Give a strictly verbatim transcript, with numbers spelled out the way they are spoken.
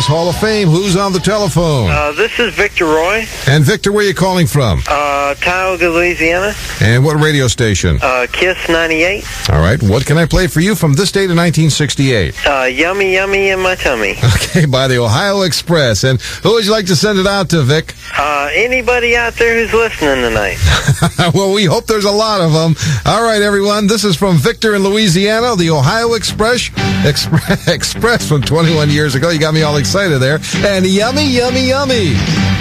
Express Hall of Fame. Who's on the telephone? Uh, this is Victor Roy. And Victor, where are you calling from? Uh, Tioga, Louisiana. And what radio station? Uh, Kiss ninety-eight. All right. What can I play for you from this date in nineteen sixty-eight? Uh, Yummy Yummy in My Tummy. Okay, by the Ohio Express. And who would you like to send it out to, Vic? Uh, anybody out there who's listening tonight? Well, we hope there's a lot of them. All right, everyone. This is from Victor in Louisiana, the Ohio Express, Express, Express from twenty-one years ago. You got me all excited there. And yummy, yummy, yummy.